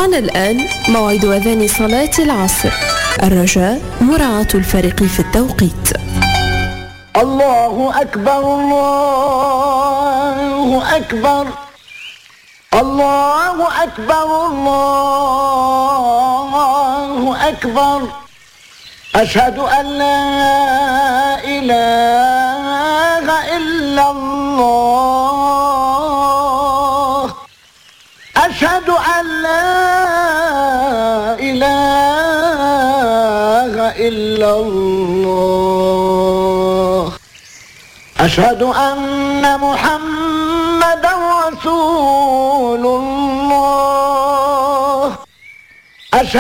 حان الآن موعد أذان صلاة العصر. الرجاء مراعاة الفارق في التوقيت. الله أكبر الله أكبر الله أكبر الله أكبر أشهد أن لا إله إلا الله أشهد أن لا إله إلا الله أشهد أن محمدا رسول الله